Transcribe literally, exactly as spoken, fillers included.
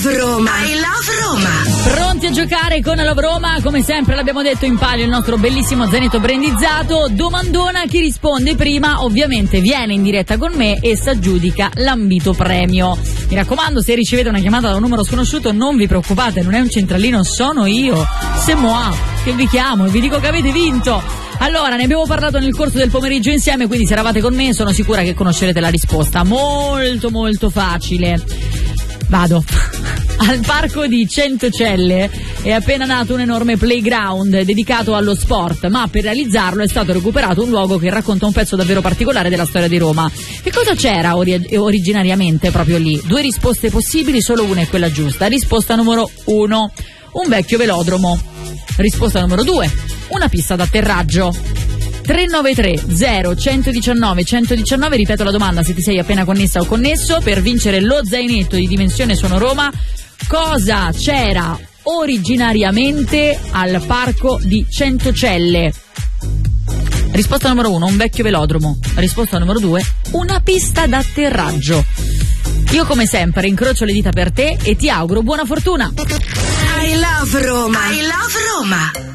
love Roma. I love Roma. Pronti a giocare con Love Roma? Come sempre l'abbiamo detto, in palio il nostro bellissimo zainetto brandizzato. Domandona, chi risponde prima ovviamente viene in diretta con me e s'aggiudica l'ambito premio. Mi raccomando, se ricevete una chiamata da un numero sconosciuto non vi preoccupate, non è un centralino, sono io, c'est moi, che vi chiamo e vi dico che avete vinto. Allora, ne abbiamo parlato nel corso del pomeriggio insieme, quindi se eravate con me sono sicura che conoscerete la risposta. Molto molto facile. Vado. Al parco di Centocelle è appena nato un enorme playground dedicato allo sport, ma per realizzarlo è stato recuperato un luogo che racconta un pezzo davvero particolare della storia di Roma. Che cosa c'era ori- originariamente proprio lì? Due risposte possibili, solo una è quella giusta. Risposta numero uno, un vecchio velodromo. Risposta numero due, una pista d'atterraggio. tre nove tre zero uno uno nove uno uno uno, ripeto la domanda se ti sei appena connessa o connesso, per vincere lo zainetto di Dimensione Sono Roma. Cosa c'era originariamente al parco di Centocelle? Risposta numero uno, un vecchio velodromo. Risposta numero due, una pista d'atterraggio. Io come sempre incrocio le dita per te e ti auguro buona fortuna. I love Roma. I love Roma.